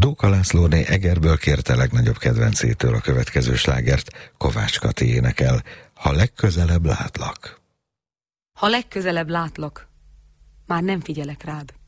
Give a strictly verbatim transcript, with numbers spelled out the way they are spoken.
Dóka Lászlóné Egerből kérte legnagyobb kedvencétől a következő slágert, Kovács Kati énekel, Ha legközelebb látlak. Ha legközelebb látlak, már nem figyelek rád.